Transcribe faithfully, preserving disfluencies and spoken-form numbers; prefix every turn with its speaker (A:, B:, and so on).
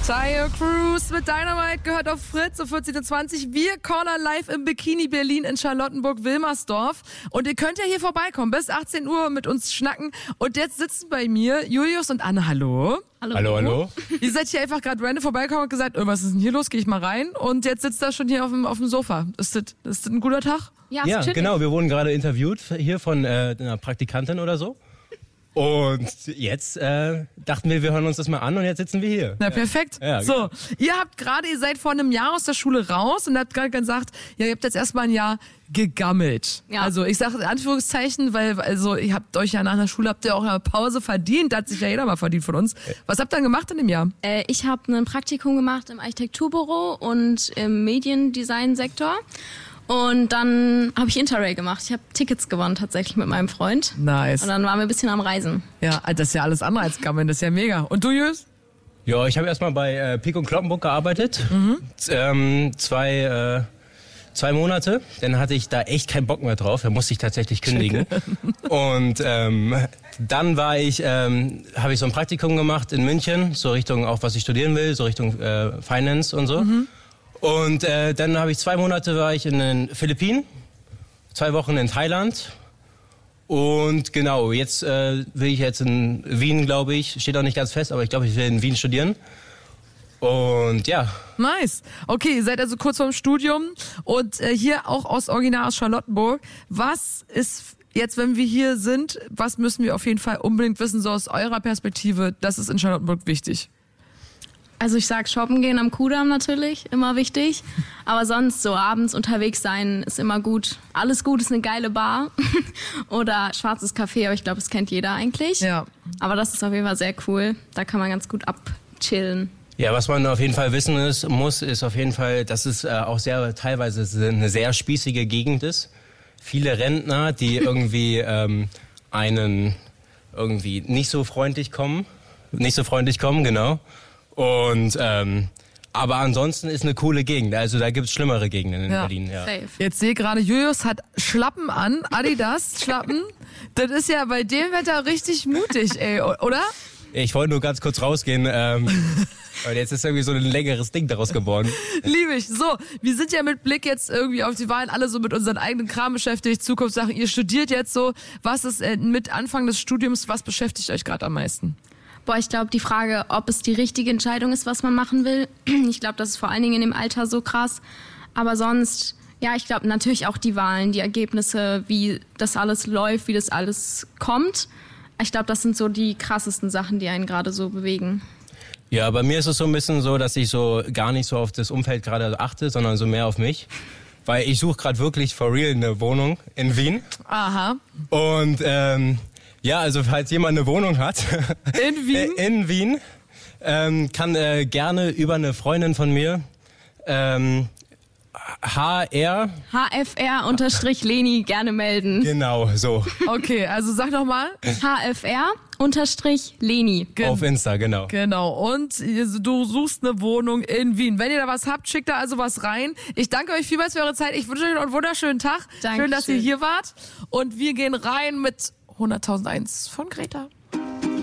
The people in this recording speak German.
A: Tayo Cruz mit Dynamite gehört auf Fritz um vierzehn Uhr zwanzig. Wir Corner live im Bikini Berlin in Charlottenburg-Wilmersdorf. Und ihr könnt ja hier vorbeikommen, bis achtzehn Uhr mit uns schnacken. Und jetzt sitzen bei mir Julius und Anne. Hallo.
B: Hallo, hallo. hallo.
A: Ihr seid hier einfach gerade random vorbeigekommen und gesagt, oh, was ist denn hier los? Gehe ich mal rein. Und jetzt sitzt er schon hier auf dem, auf dem Sofa. Ist das, ist das ein guter Tag?
B: Ja, ja genau. Wir wurden gerade interviewt hier von äh, einer Praktikantin oder so. Und jetzt äh, dachten wir, wir hören uns das mal an und jetzt sitzen wir hier.
A: Na, perfekt.
B: Ja,
A: so, genau. Ihr habt gerade, ihr seid vor einem Jahr aus der Schule raus und habt gerade gesagt, ja, ihr habt jetzt erstmal ein Jahr gegammelt. Ja. Also ich sage in Anführungszeichen, weil also ihr habt euch ja nach der Schule, habt ihr auch eine Pause verdient, da hat sich ja jeder mal verdient von uns. Was habt ihr dann gemacht in dem Jahr?
C: Äh, ich habe ein Praktikum gemacht im Architekturbüro und im Mediendesign-Sektor. Und dann habe ich Interrail gemacht. Ich habe Tickets gewonnen tatsächlich mit meinem Freund.
A: Nice.
C: Und dann waren wir ein bisschen am Reisen.
A: Ja, das ist ja alles andere als Gammeln, das ist ja mega. Und du, Julius?
B: Ja, ich habe erstmal bei äh, Pik und Kloppenburg gearbeitet. Mhm. Z- ähm, zwei, äh, zwei Monate. Dann hatte ich da echt keinen Bock mehr drauf. Da musste ich tatsächlich kündigen. Und ähm, dann war ich, ähm, habe ich so ein Praktikum gemacht in München. So Richtung auch, was ich studieren will. So Richtung äh, Finance und so. Mhm. Und äh, dann habe ich zwei Monate war ich in den Philippinen, zwei Wochen in Thailand und genau, jetzt äh, will ich jetzt in Wien, glaube ich, steht auch nicht ganz fest, aber ich glaube, ich will in Wien studieren und ja.
A: Nice. Okay, ihr seid also kurz vorm Studium und äh, hier auch aus Original aus Charlottenburg. Was ist jetzt, wenn wir hier sind, was müssen wir auf jeden Fall unbedingt wissen, so aus eurer Perspektive, das ist in Charlottenburg wichtig?
C: Also ich sag, shoppen gehen am Kudamm natürlich, immer wichtig. Aber sonst so abends unterwegs sein ist immer gut. Alles gut ist eine geile Bar oder schwarzes Café, aber ich glaube, das kennt jeder eigentlich.
A: Ja.
C: Aber das ist auf jeden Fall sehr cool. Da kann man ganz gut abchillen.
B: Ja, was man auf jeden Fall wissen ist, muss, ist auf jeden Fall, dass es äh, auch sehr teilweise eine sehr spießige Gegend ist. Viele Rentner, die irgendwie ähm, einen irgendwie nicht so freundlich kommen, nicht so freundlich kommen, genau. Und ähm, aber ansonsten ist eine coole Gegend. Also da gibt's schlimmere Gegenden in ja. Berlin. Ja.
C: Safe.
A: Jetzt sehe gerade, Julius hat Schlappen an, Adidas Schlappen. Das ist ja bei dem Wetter richtig mutig, ey, oder?
B: Ich wollte nur ganz kurz rausgehen. Ähm, und jetzt ist irgendwie so ein längeres Ding daraus geworden.
A: Liebe ich. So, wir sind ja mit Blick jetzt irgendwie auf die Wahlen alle so mit unseren eigenen Kram beschäftigt, Zukunftssachen. Ihr studiert jetzt so. Was ist äh, mit Anfang des Studiums, was beschäftigt euch gerade am meisten?
C: Boah, ich glaube, die Frage, ob es die richtige Entscheidung ist, was man machen will, ich glaube, das ist vor allen Dingen in dem Alter so krass. Aber sonst, ja, ich glaube natürlich auch die Wahlen, die Ergebnisse, wie das alles läuft, wie das alles kommt. Ich glaube, das sind so die krassesten Sachen, die einen gerade so bewegen.
B: Ja, bei mir ist es so ein bisschen so, dass ich so gar nicht so auf das Umfeld gerade achte, sondern so mehr auf mich. Weil ich suche gerade wirklich for real eine Wohnung in Wien.
A: Aha.
B: Und ähm, ja, also falls jemand eine Wohnung hat
A: in Wien,
B: äh, in Wien ähm, kann äh, gerne über eine Freundin von mir ähm, H R
C: H F R unterstrich Leni gerne melden.
B: Genau, so.
A: Okay, also sag noch mal.
C: H F R unterstrich Leni.
B: Gen- Auf Insta, genau.
A: Genau. Und du suchst eine Wohnung in Wien. Wenn ihr da was habt, schickt da also was rein. Ich danke euch vielmals für eure Zeit. Ich wünsche euch noch einen wunderschönen Tag.
C: Dankeschön.
A: Schön, dass ihr hier wart. Und wir gehen rein mit hunderttausend eins von Greta.